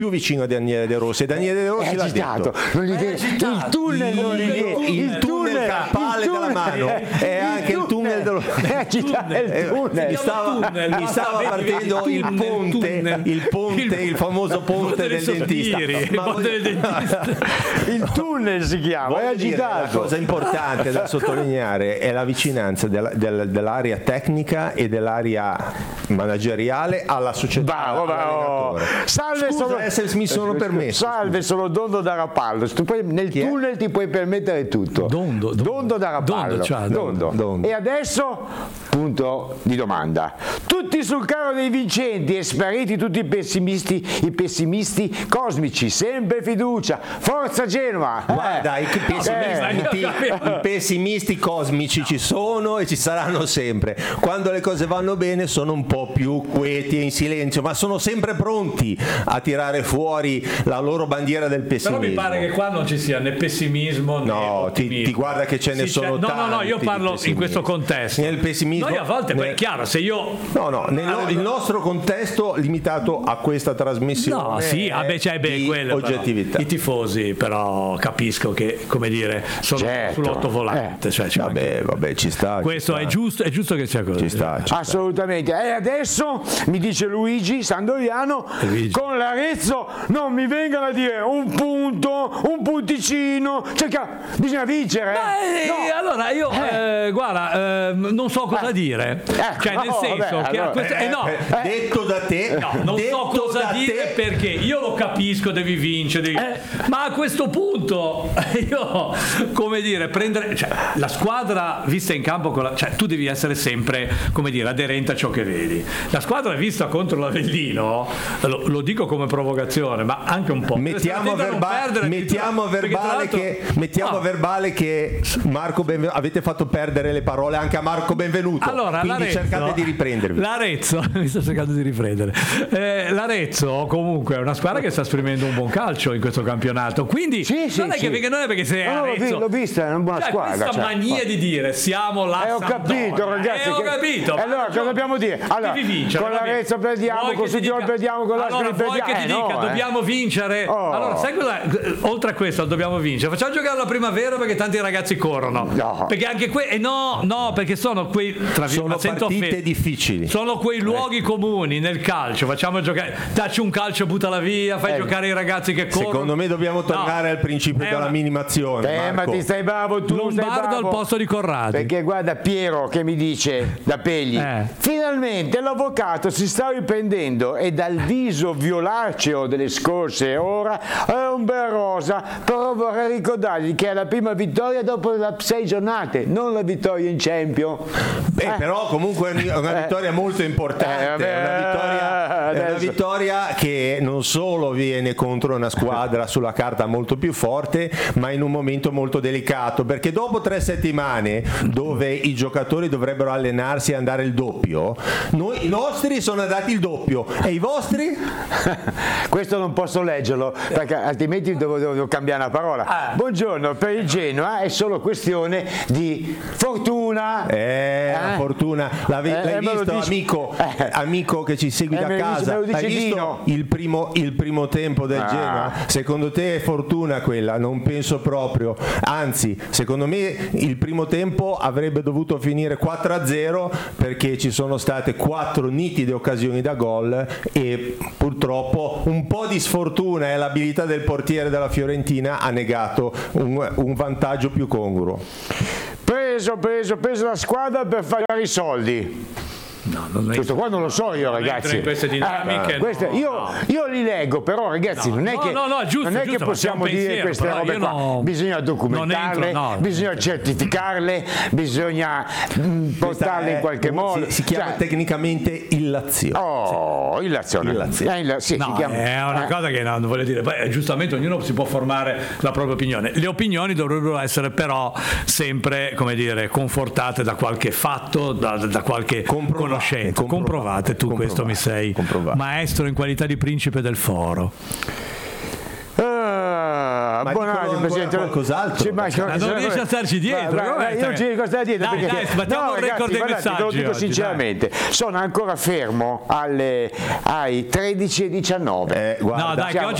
più vicino a Daniele De Rossi, e Daniele De Rossi l'ha detto. Il tunnel non gli viene. Il tunnel carpale della mano è anche il tunnel dello... Mi stava partendo il ponte, il famoso ponte del dentista. Il tunnel si chiama, è agitato. La cosa importante da sottolineare è la vicinanza dell'area tecnica e dell'area manageriale alla società. Salve, se mi sono permesso. Salve, sono Dondo da Rapallo. Nel tunnel ti puoi permettere tutto. Dondo da Rapallo. Dondo. E adesso, punto di domanda. Tutti sul carro dei vincenti e spariti tutti i pessimisti cosmici. Sempre fiducia. Forza Genova. Guarda, i pessimisti cosmici ci sono e ci saranno sempre. Quando le cose vanno bene sono un po' più quieti e in silenzio, ma sono sempre pronti a tirare fuori la loro bandiera del pessimismo. Però mi pare che qua non ci sia né pessimismo né ottimismo. Ti guarda che ce ne sono tanti. No, io parlo in questo contesto. Nel pessimismo. Noi a volte, poi è chiaro, se io... il nostro contesto limitato a questa trasmissione quello, oggettività. Però, i tifosi però capisco che, come dire, sono sull'ottovolante. Vabbè, ci sta. Questo è giusto che sia così. Ci sta. Assolutamente. E adesso mi dice Luigi Sandoriano, con l'Arezzo non mi vengano a dire un punto, un punticino, bisogna vincere. Allora io non so cosa dire. Cioè, nel senso detto da te, non so cosa dire, perché io lo capisco, devi vincere, ma a questo punto io, come dire, prendere, la squadra vista in campo tu devi essere sempre, come dire, aderente a ciò che vedi. La squadra vista contro l'Avellino, lo dico come provocazione, ma anche un po'. Mettiamo a verbale che Marco avete fatto perdere le parole anche a Marco Benvenuto. Allora, quindi cercate di riprendervi. L'Arezzo, mi sto cercando di riprendere. L'Arezzo comunque è una squadra che sta esprimendo un buon calcio in questo campionato. Quindi non è perché sei Arezzo. L'ho vista, è una buona squadra. Questa mania di dire siamo la ho capito, ragazzi. Ho capito. Allora cosa dobbiamo dire? Allora, con l'Arezzo perdiamo, con Sudiol perdiamo, con l'Ascoli perdiamo. Vuoi che ti dica dobbiamo vincere? Allora, sai cosa? Oltre a questo dobbiamo vincere. Facciamo giocare la primavera perché tanti ragazzi corrono. Perché anche perché sono quei partite difficili. Sono quei luoghi comuni nel calcio. Facciamo giocare, dacci un calcio, buttala via, fai giocare i ragazzi che corrono. Secondo me dobbiamo tornare al principio della minimazione. Ma ti stai bravo tu, Lombardo al posto di Corradi. Perché guarda Piero che mi dice da Pegli, finalmente l'avvocato si sta riprendendo e dal viso violaceo delle scorse ore è un bel rosa, però vorrei ricordargli che è la prima vittoria dopo 6 giornate, non la vittoria in Champions. Però comunque è una vittoria molto importante, è una vittoria che non solo viene contro una squadra sulla carta molto più forte, ma in un momento molto delicato, perché dopo 3 settimane dove i giocatori dovrebbero allenarsi e andare il doppio, i nostri sono andati il doppio e i vostri? Questo non posso leggerlo perché altrimenti devo cambiare una parola. Buongiorno, per il Genoa è solo questione di fortuna. La fortuna l'hai visto, amico che ci segui da casa, hai visto il primo tempo del Genoa? Secondo te è fortuna quella? Non penso proprio, anzi secondo me il primo tempo avrebbe dovuto finire 4-0 perché ci sono state 4 nitide occasioni da gol e purtroppo un po' di sfortuna e l'abilità del portiere della Fiorentina ha negato un vantaggio più congruo. Preso la squadra per fare i soldi. Questo qua non lo so io, ragazzi. In queste dinamiche, io li leggo, però ragazzi non è che possiamo dire queste robe qua. Bisogna documentarle, bisogna certificarle, bisogna portarle in qualche modo. Si chiama tecnicamente illazione. Illazione. È una cosa che non voglio dire. Beh, giustamente ognuno si può formare la propria opinione. Le opinioni dovrebbero essere però sempre, come dire, confortate da qualche fatto, da qualche conoscenza. Comprovate tu, questo mi sei maestro in qualità di principe del foro. Bonardi, Presidente. Qualcos'altro. Ma non riesce a starci dietro. Io ci riesco a stare dietro. Dai, sbattiamo il record dei messaggi. Te lo dico sinceramente, sono ancora fermo ai 13:19. No, dai, che oggi